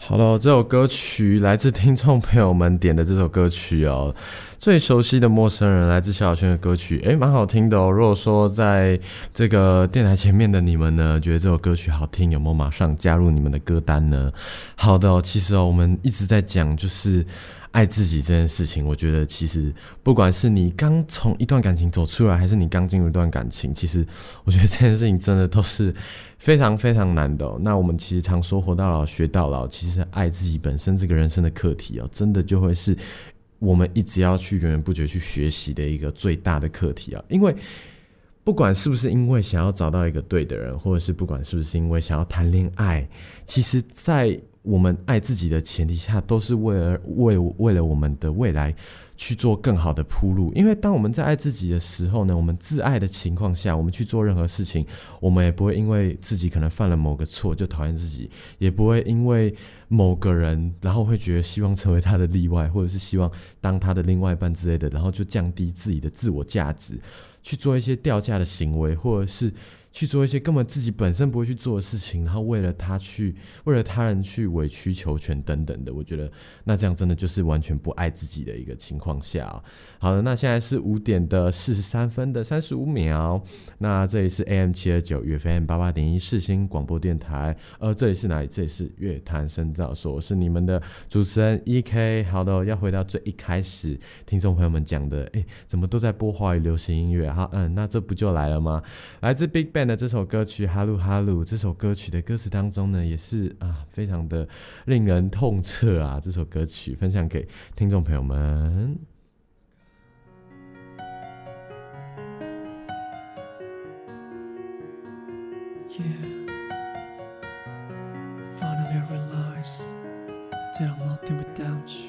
好了，这首歌曲来自听众朋友们点的这首歌曲哦，最熟悉的陌生人来自萧亚轩的歌曲，蛮好听的哦。如果说在这个电台前面的你们呢，觉得这首歌曲好听，有没有马上加入你们的歌单呢？好的哦，其实哦，我们一直在讲就是爱自己这件事情，我觉得其实不管是你刚从一段感情走出来，还是你刚进入一段感情，其实我觉得这件事情真的都是非常非常难的哦。那我们其实常说活到老学到老，其实爱自己本身这个人生的课题哦，真的就会是我们一直要去源源不绝去学习的一个最大的课题啊。因为不管是不是因为想要找到一个对的人，或者是不管是不是因为想要谈恋爱，其实在我们爱自己的前提下，都是为了我们的未来去做更好的铺路。因为当我们在爱自己的时候呢，我们自爱的情况下，我们去做任何事情，我们也不会因为自己可能犯了某个错就讨厌自己，也不会因为某个人然后会觉得希望成为他的例外，或者是希望当他的另外一半之类的，然后就降低自己的自我价值，去做一些掉价的行为，或者是去做一些根本自己本身不会去做的事情，然后为了他人去委曲求全等等的。我觉得那这样真的就是完全不爱自己的一个情况下哦。好的，那现在是5:43:35，那这里是 AM729 FM88.1 世新广播电台，这里是哪里？这里是乐坛深造所，我是你们的主持人 EK。 好的，要回到最一开始听众朋友们讲的，怎么都在播华语流行音乐？好，那这不就来了吗？来自 Big Bang 的这首歌曲哈鲁哈鲁，这首歌曲的歌词当中呢，也是非常的令人痛彻啊。这首歌曲分享给听众朋友们。 Yeah, finally I realize that I'm nothing without you.